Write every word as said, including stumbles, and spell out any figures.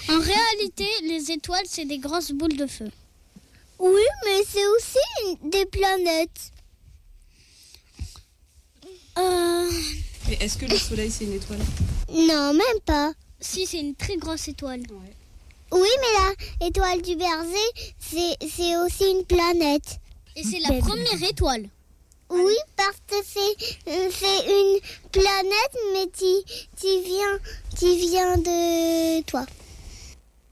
En réalité, les étoiles, c'est des grosses boules de feu. Oui, mais c'est aussi une- des planètes. Euh... Mais est-ce que le soleil, c'est une étoile? Non, même pas. Si, c'est une très grosse étoile. Ouais. Oui, mais la étoile du berger, c'est, c'est aussi une planète. Et c'est la première étoile. Oui, parce que c'est, euh, c'est une planète, mais qui, qui vient, qui vient de toi.